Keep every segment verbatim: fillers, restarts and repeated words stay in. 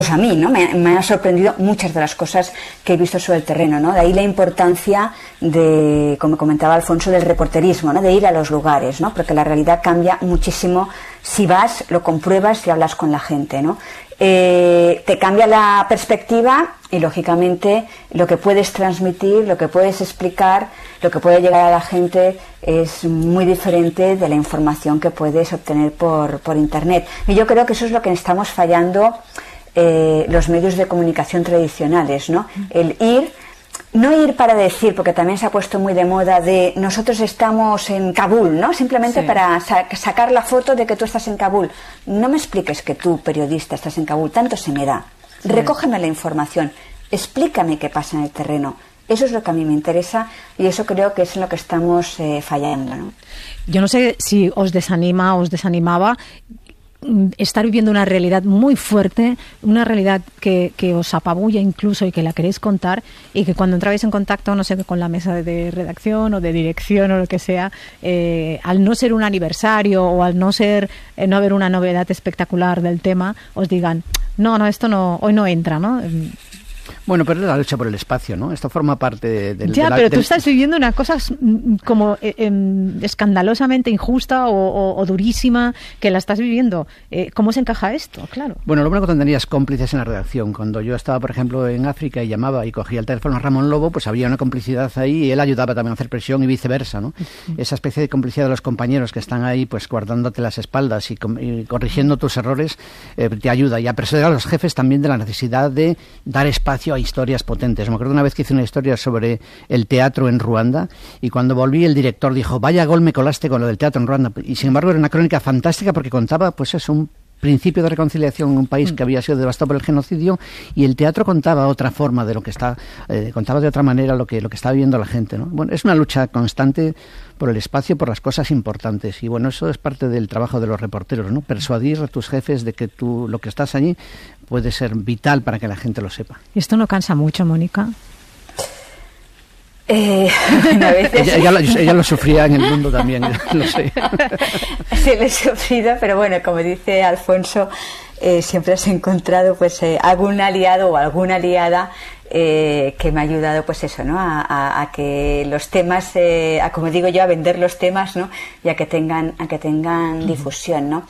a mí, ¿no? Me, me han sorprendido muchas de las cosas que he visto sobre el terreno, ¿no? De ahí la importancia de, como comentaba Alfonso, del reporterismo, ¿no? De ir a los lugares, ¿no? Porque la realidad cambia muchísimo si vas, lo compruebas y hablas con la gente, ¿no? Eh, te cambia la perspectiva y, lógicamente, lo que puedes transmitir, lo que puedes explicar, lo que puede llegar a la gente es muy diferente de la información que puedes obtener por, por Internet. Y yo creo que eso es lo que estamos fallando eh, los medios de comunicación tradicionales, ¿no? El ir, no ir para decir, porque también se ha puesto muy de moda de nosotros estamos en Kabul, ¿no? Simplemente sí. para sa- sacar la foto de que tú estás en Kabul. No me expliques que tú, periodista, estás en Kabul, tanto se me da. Sí. Recógeme la información, explícame qué pasa en el terreno. Eso es lo que a mí me interesa y eso creo que es en lo que estamos eh, fallando, ¿no? Yo no sé si os desanima o os desanimaba estar viviendo una realidad muy fuerte, una realidad que, que os apabulla incluso y que la queréis contar, y que cuando entrabais en contacto, no sé, con la mesa de redacción o de dirección o lo que sea, eh, al no ser un aniversario o al no ser eh, no haber una novedad espectacular del tema, os digan, no, no, esto no, hoy no entra, ¿no? Bueno, pero es la lucha por el espacio, ¿no? Esto forma parte de, de, ya, de la... pero tú del... estás viviendo una cosa como eh, eh, escandalosamente injusta o, o, o durísima, que la estás viviendo. Eh, ¿Cómo se encaja esto? Claro. Bueno, lo bueno que tendrías cómplices en la redacción. Cuando yo estaba, por ejemplo, en África y llamaba y cogía el teléfono a Ramón Lobo, pues había una complicidad ahí y él ayudaba también a hacer presión y viceversa, ¿no? Uh-huh. Esa especie de complicidad de los compañeros que están ahí, pues guardándote las espaldas y, com- y corrigiendo tus errores, eh, te ayuda. Y a persuadir a los jefes también de la necesidad de dar espacio a historias potentes. Me acuerdo una vez que hice una historia sobre el teatro en Ruanda y cuando volví el director dijo, vaya gol me colaste con lo del teatro en Ruanda. Y sin embargo era una crónica fantástica porque contaba, pues es un principio de reconciliación en un país que había sido devastado por el genocidio y el teatro contaba otra forma de lo que está, eh, contaba de otra manera lo que lo que está viviendo la gente, ¿no? Bueno, es una lucha constante por el espacio, por las cosas importantes y bueno, eso es parte del trabajo de los reporteros, ¿no? Persuadir a tus jefes de que tú lo que estás allí puede ser vital para que la gente lo sepa. ¿Y esto no cansa mucho, Mónica? Eh, bueno, a veces... ella, ella, lo, ella lo sufría en el mundo también, lo sé. Sí, lo he sufrido, pero bueno, como dice Alfonso, eh, siempre has encontrado pues eh, algún aliado o alguna aliada eh, que me ha ayudado, pues eso, ¿no? A, a, a que los temas, eh, a, como digo yo, a vender los temas, ¿no? Y a que tengan, a que tengan difusión, ¿no?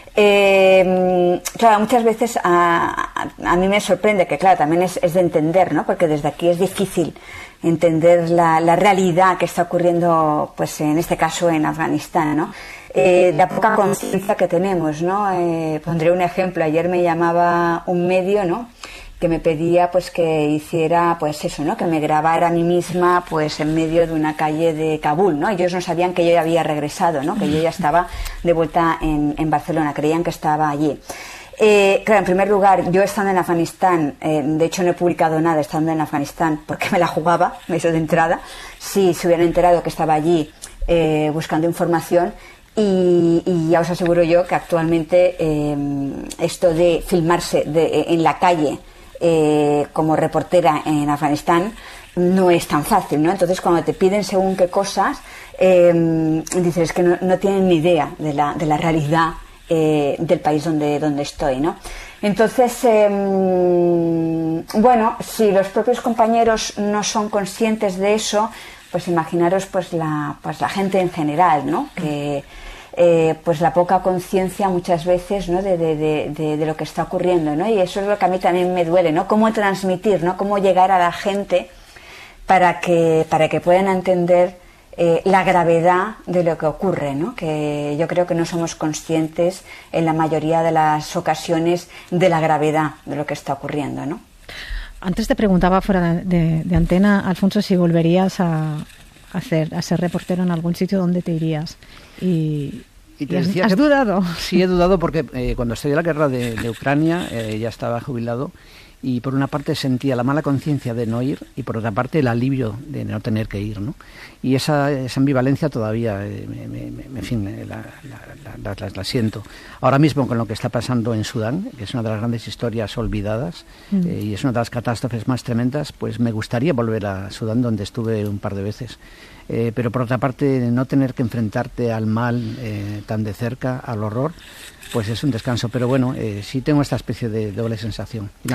Eh, claro, muchas veces a, a, a mí me sorprende que, claro, también es, es de entender, ¿no? Porque desde aquí es difícil entender la, la realidad que está ocurriendo, pues en este caso en Afganistán, ¿no? Eh, la poca conciencia que tenemos, ¿no? Eh, pondré un ejemplo. Ayer me llamaba un medio, ¿no? Que me pedía, pues, que hiciera, pues eso, ¿no? Que me grabara a mí misma, pues, en medio de una calle de Kabul, ¿no? Ellos no sabían que yo ya había regresado, ¿no? Que yo ya estaba de vuelta en, en Barcelona. Creían que estaba allí. Eh, claro, en primer lugar, yo estando en Afganistán, eh, de hecho no he publicado nada estando en Afganistán porque me la jugaba, me hizo de entrada. Si se hubieran enterado que estaba allí eh, buscando información. Y, y ya os aseguro yo que actualmente eh, esto de filmarse de, en la calle eh, como reportera en Afganistán no es tan fácil, ¿no? Entonces cuando te piden según qué cosas eh, dices que no, no tienen ni idea de la, de la realidad eh, del país donde, donde estoy, ¿no? Entonces, eh, bueno, si los propios compañeros no son conscientes de eso, pues imaginaros pues la, pues la gente en general, ¿no? Que eh, pues la poca conciencia muchas veces, ¿no? De, de, de, de, de lo que está ocurriendo, ¿no? Y eso es lo que a mí también me duele, ¿no? Cómo transmitir, ¿no? Cómo llegar a la gente para que para que puedan entender eh, la gravedad de lo que ocurre, ¿no? Que yo creo que no somos conscientes en la mayoría de las ocasiones de la gravedad de lo que está ocurriendo, ¿no? Antes te preguntaba fuera de, de, de antena, Alfonso, si volverías a, a, hacer, a ser reportero en algún sitio, ¿dónde te irías? Y, y te y has, decía, ¿has dudado? Sí, he dudado porque eh, cuando estalló la guerra de, de Ucrania eh, ya estaba jubilado y por una parte sentía la mala conciencia de no ir y por otra parte el alivio de no tener que ir, ¿no? Y esa, esa ambivalencia todavía, eh, me, me, me, en fin, la, la, la, la, la siento. Ahora mismo con lo que está pasando en Sudán, que es una de las grandes historias olvidadas mm. eh, y es una de las catástrofes más tremendas, pues me gustaría volver a Sudán, donde estuve un par de veces. Eh, pero por otra parte, no tener que enfrentarte al mal eh, tan de cerca, al horror, pues es un descanso. Pero bueno, eh, sí tengo esta especie de doble sensación.